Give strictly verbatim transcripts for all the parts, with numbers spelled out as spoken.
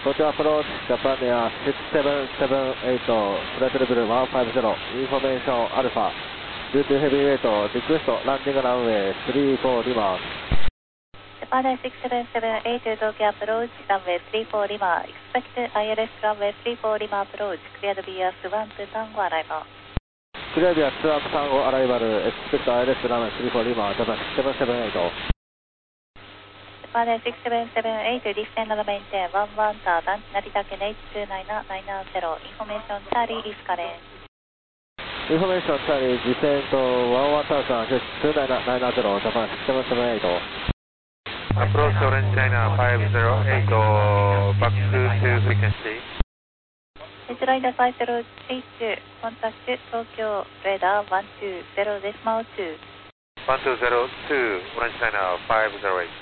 東京アプローチ、ジャパンエアシックスセブンセブンエイト、フライトレベルいちごゼロ、インフォメーションアルファ、デューティーヘビーウェイト、リクエスト、ランディングランウェイスリーフォーリマー。 Japan Air six seven seven eight Tokyo approach, runway three four Lima, expect I L S runway three four Lima approach, cleared via Swan to Tango arrival. クリアビアツアープタンゴアライバル、エクスペクト アイエルエス ランウェイスリーフォーリマー、ジャパンシックスセブンセブンエイト。 Japan Air six seven seven eight, descend and maintain one one star, launch Naritake H two nine nine zero, information Charlie is current. インフォメーションチャーリー、ディセントワンワンタウザン、ツーナイナイナゼロ、ジャパンシックスセブンセブンエイト。 Approach Orange China five zero eight, back to frequency. Headliner five zero eight, contact Tokyo radar one two zero decimal two. one two zero two, Orange China five zero eight.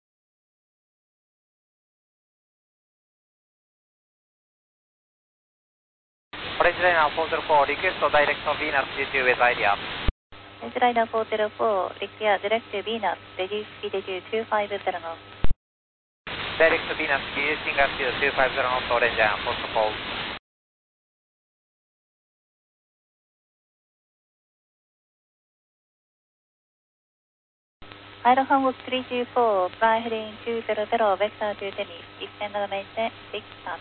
Orange Liner four zero four, request direction Venus G two with idea. Headliner four zero four, require direct Venus, reduce speed to two five zero knots. Direct Venus, reducing altitude two five zero knots, Orange Liner four zero four. Idle Hamburg three two four, fly heading two zero zero, vector to Tennis, descend and maintain six knots.